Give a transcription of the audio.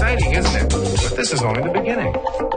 exciting, isn't it? But this is only the beginning.